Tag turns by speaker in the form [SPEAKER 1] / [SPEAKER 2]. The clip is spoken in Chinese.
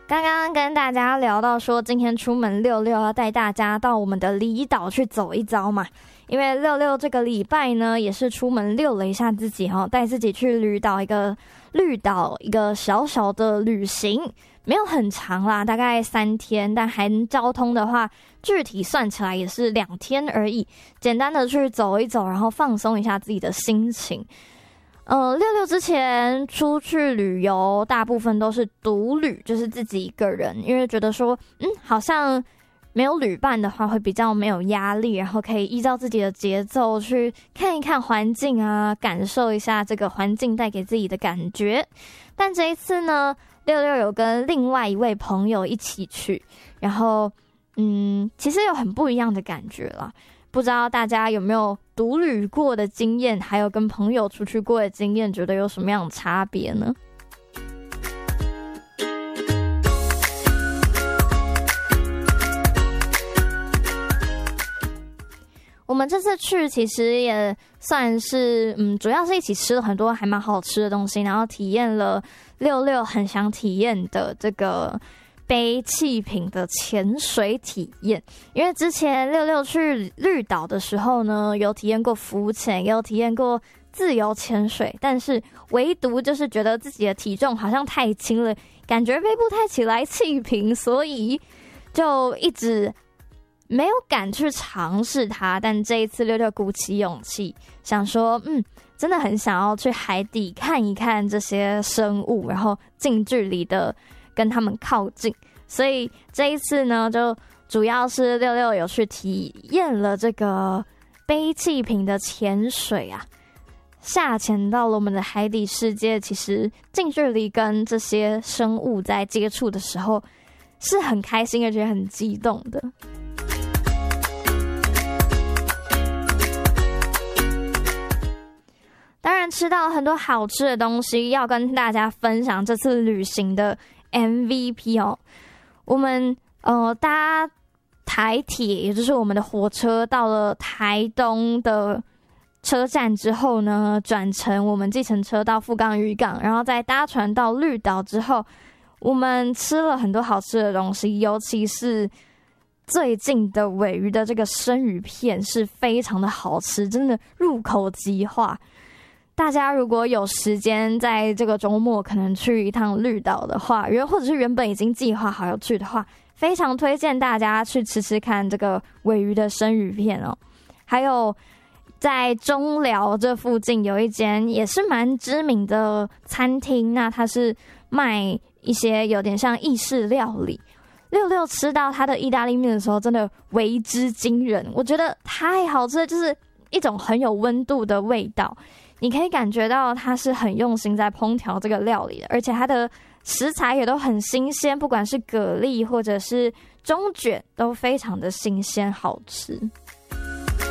[SPEAKER 1] 刚刚跟大家聊到说，今天出门66要带大家到我们的离岛去走一遭嘛。因为66这个礼拜呢，也是出门溜了一下自己带自己去绿岛一个小小的旅行，没有很长啦，大概3天，但含交通的话，具体算起来也是2天而已。简单的去走一走，然后放松一下自己的心情。66之前出去旅游，大部分都是独旅，就是自己一个人，因为觉得说，好像没有旅伴的话会比较没有压力，然后可以依照自己的节奏去看一看环境啊，感受一下这个环境带给自己的感觉。但这一次呢，66有跟另外一位朋友一起去，然后其实有很不一样的感觉啦。不知道大家有没有独旅过的经验，还有跟朋友出去过的经验，觉得有什么样的差别呢？我们这次去其实也算是主要是一起吃了很多还蛮好吃的东西，然后体验了66很想体验的这个背气瓶的潜水体验。因为之前66去绿岛的时候呢，有体验过浮潜，也有体验过自由潜水，但是唯独就是觉得自己的体重好像太轻了，感觉背不太起来气瓶，所以就一直没有敢去尝试它。但这一次66鼓起勇气，想说真的很想要去海底看一看这些生物，然后近距离的跟他们靠近，所以这一次呢，就主要是66有去体验了这个背气瓶的潜水啊，下潜到了我们的海底世界。其实近距离跟这些生物在接触的时候，是很开心而且很激动的。当然吃到很多好吃的东西，要跟大家分享这次旅行的 MVP 哦。我们搭台铁，也就是我们的火车，到了台东的车站之后呢，转乘我们计程车到富冈渔港，然后再搭船到绿岛之后，我们吃了很多好吃的东西，尤其是最近的鲔鱼的这个生鱼片是非常的好吃，真的入口即化。大家如果有时间在这个周末可能去一趟绿岛的话，或者是原本已经计划好要去的话，非常推荐大家去吃吃看这个鲔鱼的生鱼片哦。还有在中寮这附近有一间也是蛮知名的餐厅，那它是卖一些有点像意式料理。66吃到它的意大利面的时候真的为之惊人，我觉得太好吃了，就是一种很有温度的味道，你可以感觉到它是很用心在烹调这个料理的，而且它的食材也都很新鲜，不管是蛤蜊或者是中卷都非常的新鲜好吃。